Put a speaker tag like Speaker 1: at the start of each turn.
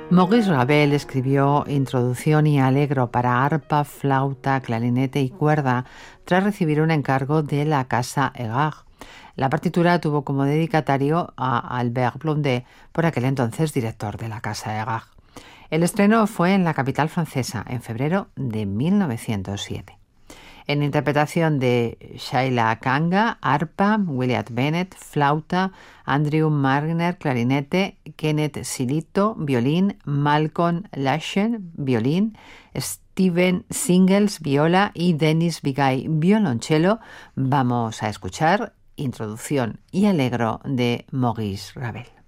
Speaker 1: Maurice Ravel escribió Introducción y Allegro para arpa, flauta, clarinete y cuerda tras recibir un encargo de la Casa Egard. La partitura tuvo como dedicatario a Albert Blondet, por aquel entonces director de la Casa Egard. El estreno fue en la capital francesa en febrero de 1907. En interpretación de Sheila Kanga, arpa, William Bennett, flauta, Andrew Margner, clarinete, Kenneth Silito, violín, Malcolm Laschen, violín, Steven Singles, viola y Denis Bigay, violonchelo, vamos a escuchar Introducción y Allegro de Maurice Ravel.